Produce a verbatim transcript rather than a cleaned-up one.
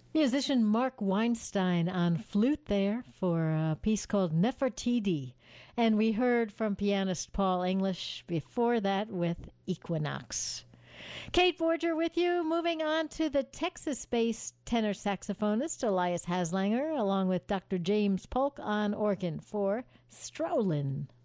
Musician Mark Weinstein on flute there for a piece called Nefertiti. And we heard from pianist Paul English before that with Equinox. Kate Borger with you. Moving on to the Texas-based tenor saxophonist Elias Haslanger, along with Doctor James Polk on organ for Strollin'.